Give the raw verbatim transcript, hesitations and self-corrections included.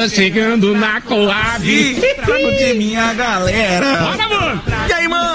tô chegando na Coab. Trago de minha galera. Bora, mano! E aí, mano?